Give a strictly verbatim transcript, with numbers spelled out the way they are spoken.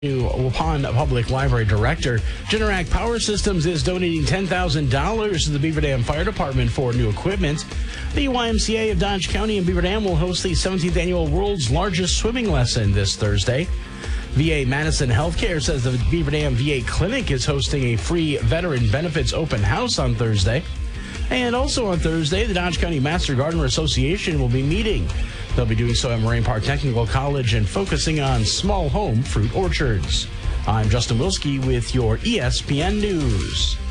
New Waupun Public Library Director. Generac Power Systems is donating ten thousand dollars to the Beaver Dam Fire Department for new equipment. The Y M C A of Dodge County and Beaver Dam will host the seventeenth annual World's Largest Swimming Lesson this Thursday. V A Madison Healthcare says the Beaver Dam V A Clinic is hosting a free veteran benefits open house on Thursday. And also on Thursday, the Dodge County Master Gardener Association will be meeting. They'll be doing so at Moraine Park Technical College and focusing on small home fruit orchards. I'm Justin Wilski with your E S P N News.